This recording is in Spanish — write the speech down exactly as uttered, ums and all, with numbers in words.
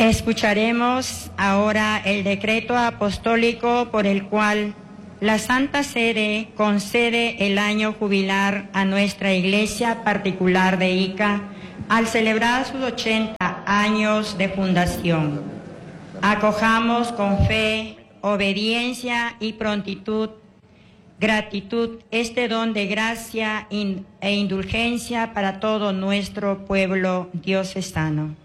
Escucharemos ahora el decreto apostólico por el cual la Santa Sede concede el año jubilar a nuestra Iglesia particular de Ica al celebrar sus ochenta años de fundación. Acojamos con fe, obediencia y prontitud, gratitud este don de gracia e indulgencia para todo nuestro pueblo diocesano.